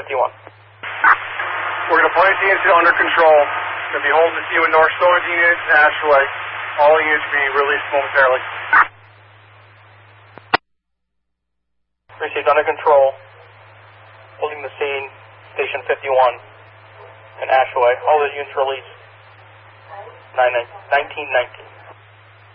51. We're going to place the incident under control. Going to be holding the scene with North Storage units, Ashway. All units will be released momentarily. Received under control. Holding the scene, Station 51 in Ashway. All those units released. 1919.